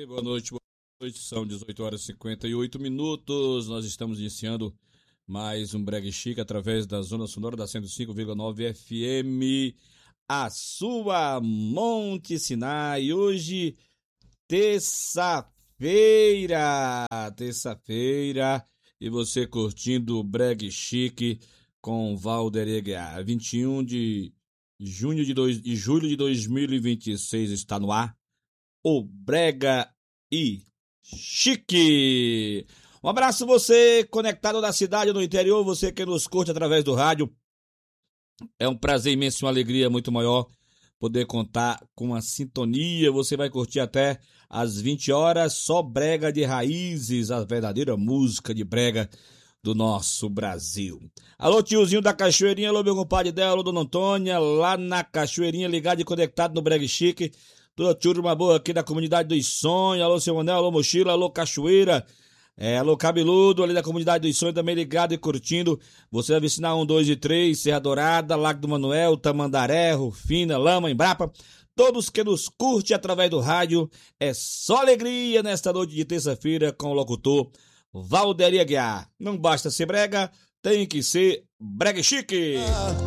boa noite, boa noite. São 18 horas e 58 minutos. Nós estamos iniciando mais um Brega Chique através da Zona Sonora da 105,9 FM, a sua Monte Sinai. Hoje, terça-feira, e você curtindo o Brega Chique com Valderia Guiar. 21 de julho de 2026 está no ar o Brega e Chique. Um abraço você conectado na cidade ou no interior, você que nos curte através do rádio. É um prazer imenso, uma alegria muito maior poder contar com a sintonia. Você vai curtir até às 20 horas, só brega de raízes, a verdadeira música de brega do nosso Brasil. Alô, tiozinho da Cachoeirinha, alô, meu compadre dela, alô, dona Antônia, lá na Cachoeirinha, ligado e conectado no Brega Chique. Toda turma boa aqui da comunidade dos sonhos. Alô, seu Manel, alô, Mochila, alô, Cachoeira. Alô, Cabeludo, ali da comunidade dos sonhos, também ligado e curtindo. Você vai ensinar 1, 2 e 3, Serra Dourada, Lago do Manuel, Tamandaré, Rufina, Lama, Embrapa. Todos que nos curte através do rádio. É só alegria nesta noite de terça-feira com o locutor Valderia Guiar. Não basta ser brega, tem que ser Brega Chique.